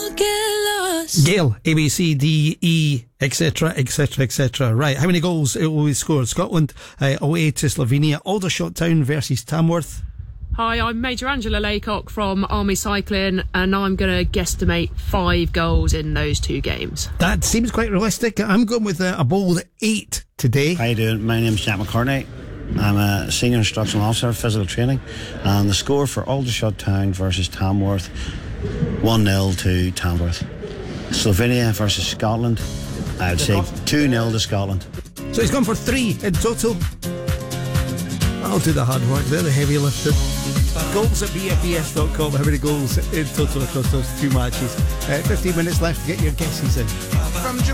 Gail, A, B, C, D, E, etc, etc, etc. Right, how many goals will we score? Scotland away to Slovenia. Aldershot Town versus Tamworth. Hi, I'm Major Angela Laycock from Army Cycling, and I'm going to guesstimate 5 goals in those 2 games. That seems quite realistic. I'm going with a bold 8 today. How you doing? My name's Jack McCartney. I'm a Senior Instructional Officer of Physical Training, and the score for Aldershot Town versus Tamworth, 1-0 to Tamworth. Slovenia versus Scotland, I would say 2-0 to Scotland. So he's gone for 3 in total. I'll do the hard work, they're the heavy lifting. Goals at bfbs.com. How many goals in total across those 2 matches? 15 minutes left to get your guesses in.